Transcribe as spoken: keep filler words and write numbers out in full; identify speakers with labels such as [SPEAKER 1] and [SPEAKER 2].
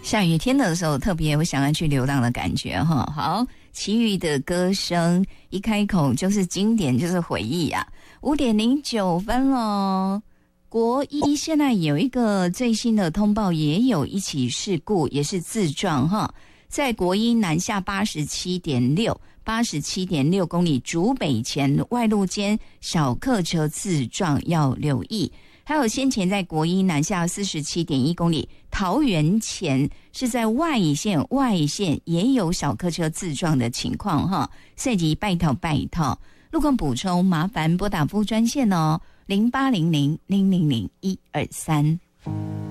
[SPEAKER 1] 下雨天的时候特别有想要去流浪的感觉哈。好，齐豫的歌声一开口就是经典，就是回忆啊。五点零九分咯。国一现在有一个最新的通报，也有一起事故，也是自撞哈，在国一南下八十七点六八十七点六公里竹北前外路间小客车自撞，要留意。还有先前在国一南下四十七点一公里桃园前是在外线外线也有小客车自撞的情况哈，赛级拜套拜套。路况补充麻烦拨打服务专线哦，零八零零零零零一二三。